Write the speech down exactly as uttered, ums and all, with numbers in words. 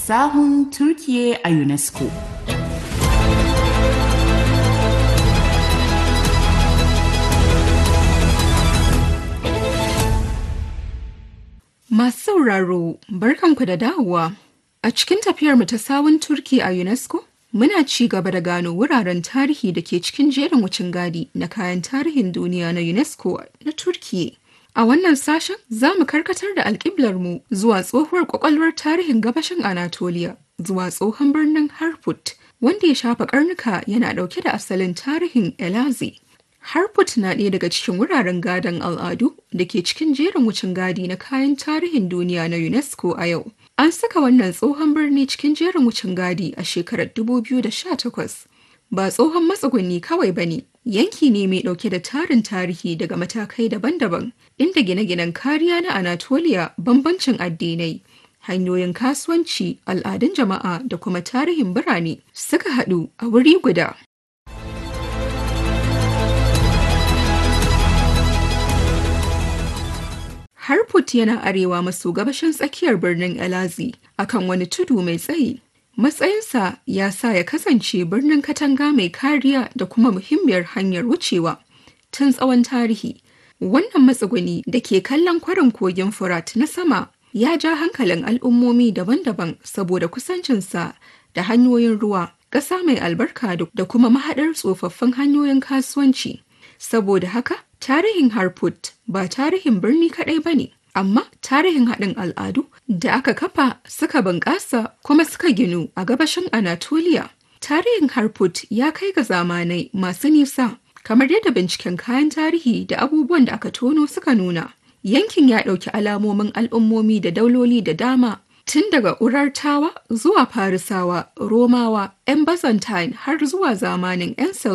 sahun Turkiye a UNESCO. Masu sauraro, barkanku da dawowa. A cikin tafiyarmu ta sawun Turki a UNESCO, muna ci gaba da gano wuraren tarihi da ke cikin jerin wucin gadi na kayan tarihin duniya na UNESCO na Turkiye. A wannan sashen za mu karkatar da alƙiblarmu zuwa tsohuwar ƙwaƙwalwar tarihin gabashin Anatolia, zuwa tsohon birnin Harput, wanda ya shafa ƙarnuka yana ɗauke da asalin tarihin Elazi. Harput na ɗaya daga cikin wuraren gadon al'adu da ke cikin jerin wucin gadi na kayan tarihin duniya na UNESCO a yau. An saka wannan tsohon birni cikin jerin wucin gadi a shekarar dubu biyu da sha takwas. Ba tsohon matsuguni kawai ba ne, yanki ne mai ɗauke da tarin tarihi daga matakai daban-daban, inda gine-ginen kariya na Anatolia, bambancin addinai, hanyoyin kasuwanci, al'adun jama'a da kuma tarihin birane suka haɗu a wuri guda. Harput yana arewa maso gabashin tsakiyar birnin Elazi akan wani tudu mai tsayi. Matsayinsa ya sa ya kasance birnin katanga mai kariya da kuma muhimmiyar hanyar wucewa tun tsawon tarihi. Wannan matsuguni da ke kallon kwarin kogin Furat na sama ya ja hankalin al'ummomi daban-daban saboda kusancinsa da hanyoyin ruwa, ƙasa mai albarka da kuma mahaɗar tsofaffin hanyoyin kasuwanci. Saboda haka, tarihin Harput ba tarihin birni kaɗai ba ne, amma tarihin haɗin al'adu da aka kafa suka bunƙasa kuma suka ginu a gabashin Anatolia. Tarihin Harput ya kai ga zamanai masu nisa, kamar yadda binciken kayan tarihi da abubuwan da aka tono suka nuna. Yankin ya ɗauki alamomin al'ummomi da dauloli da dama, tun daga Urartawa zuwa Farisawa, Romawa, 'yan Byzantine har zuwa zamanin 'yan